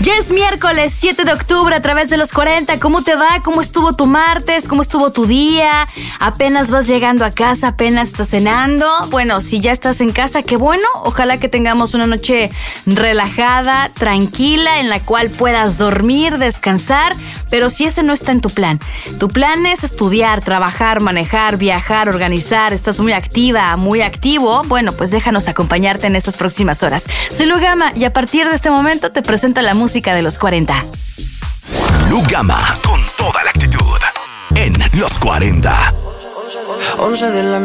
Ya es miércoles 7 de octubre a través de los 40. ¿Cómo te va? ¿Cómo estuvo tu martes? ¿Cómo estuvo tu día? ¿Apenas vas llegando a casa? ¿Apenas estás cenando? Bueno, si ya estás en casa, qué bueno. Ojalá que tengamos una noche relajada, tranquila, en la cual puedas dormir, descansar. Pero si ese no está en tu plan es estudiar, trabajar, manejar, viajar, organizar, estás muy activa, muy activo, bueno, pues déjanos acompañarte en estas próximas horas. Soy Lu Gama y a partir de este momento te presento la música de los 40. Lu Gama, con toda la actitud, en los 40. 11 de la